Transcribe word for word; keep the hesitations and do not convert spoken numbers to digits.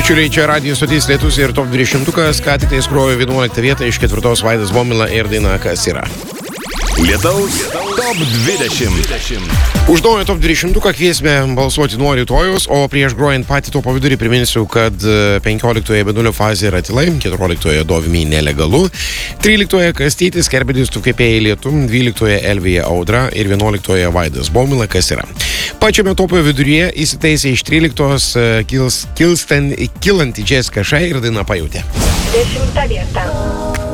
Bičiuliai, čia radijo stotys Lietus ir top dvidešimtukas, ką tik tai skrojo vienuoliktą vietą iš ketvirtos Vaidas Baumila ir daina Kas yra. Lietaus top dvidešimt. Už naują top dvidešimtuką kviesime balsuoti nuo rytojaus, o prieš grojant patį topo vidurį priminsiu, kad penkioliktoje Bedulio fazė yra Tilai, keturioliktoje Dovimiai nelegalu, tryliktoje Kastytis, Kerbedis tu kepėjai lietum, dvyliktoje Elvija Audra ir vienuoliktoje Vaidas Baumila Kas yra. Pačiame topo viduryje įsitaisė iš tryliktos kils, kilstan, kilanti Jessica Shai ir daina Pajutė. Dešimta vieta.